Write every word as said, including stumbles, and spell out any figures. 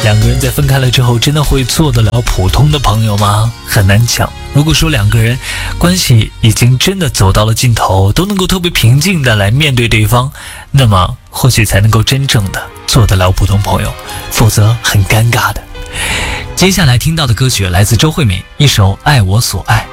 两个人在分开了之后，真的会做得了普通的朋友吗？很难讲。如果说两个人关系已经真的走到了尽头，都能够特别平静的来面对对方，那么或许才能够真正的做得了普通朋友，否则很尴尬的。接下来听到的歌曲来自周慧敏，一首《爱我所爱》。